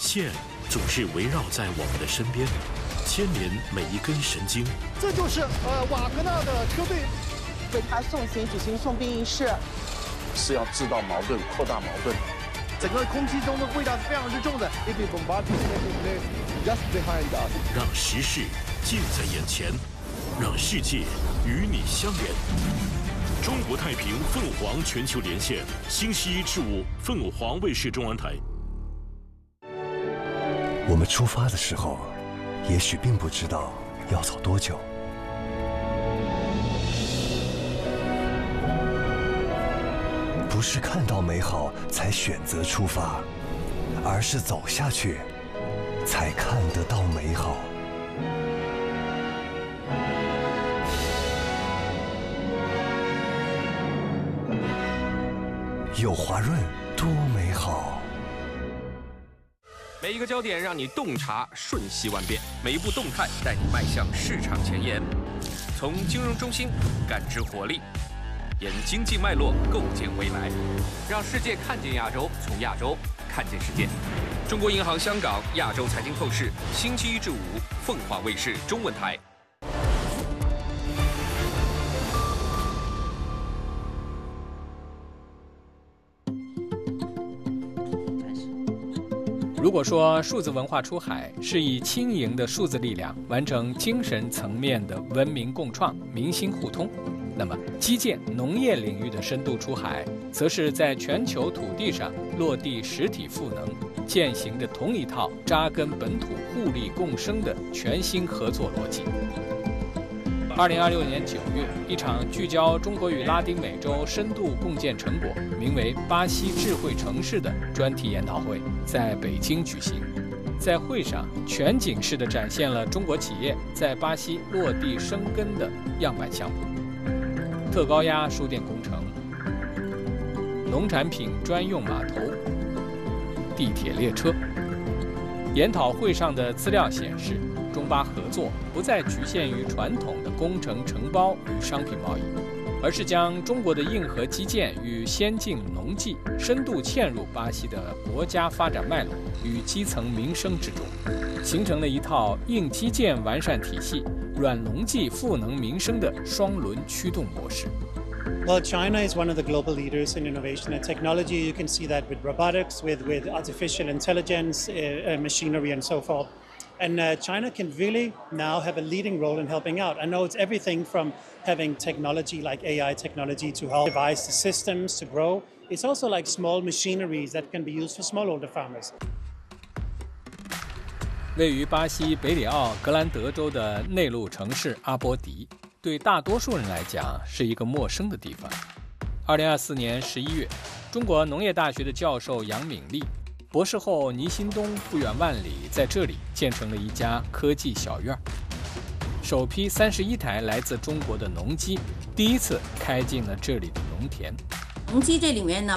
线总是围绕在我们的身边，牵连每一根神经。 这就是瓦格纳的车队为他送行举行送殡仪式， 是要制造矛盾、扩大矛盾。 整个空气中的味道是非常之重的。 让时事近在眼前，让世界与你相连。中国太平凤凰全球连线，星期1至5，凤凰卫视中文台。 我们出发的时候，也许并不知道要走多久。不是看到美好才选择出发，而是走下去，才看得到美好。有华润多美好。 每一个焦点让你洞察瞬息万变，每一步动态带你迈向市场前沿。从金融中心感知活力，沿经济脉络构建未来，让世界看见亚洲，从亚洲看见世界。中国银行香港亚洲财经透视，星期1至5，凤凰卫视中文台。 如果说数字文化出海是以轻盈的数字力量完成精神层面的文明共创、民心互通，那么基建、农业领域的深度出海，则是在全球土地上落地实体赋能，践行着同一套扎根本土、互利共生的全新合作逻辑。2026年9月，一场聚焦中国与拉丁美洲深度共建成果，名为“巴西智慧城市”的专题研讨会在北京举行。在会上，全景式地展现了中国企业在巴西落地生根的样板项目：特高压输电工程、农产品专用码头、地铁列车。研讨会上的资料显示，中巴合作不再局限于传统的工程承包与商品贸易，而是将中国的硬核基建与先进农技深度嵌入巴西的国家发展脉络与基层民生之中，形成了一套硬基建完善体系、软农技赋能民生的双轮驱动模式。 Well, China is one of the global leaders in innovation and technology. You can see that with robotics, with artificial intelligence, machinery, and so forth. And China can really now have a leading role in helping out. I know it's everything from having technology like AI technology to help devise the systems to grow. It's also like small machineries that can be used for smallholder farmers. 位于巴西北里奥格兰德州的内陆城市阿波迪，对大多数人来讲是一个陌生的地方。2024年11月，中国农业大学的教授杨敏丽、博士后倪新东不远万里在这里建成了一家科技小院。首批31台来自中国的农机第一次开进了这里的农田。 农机这里面呢，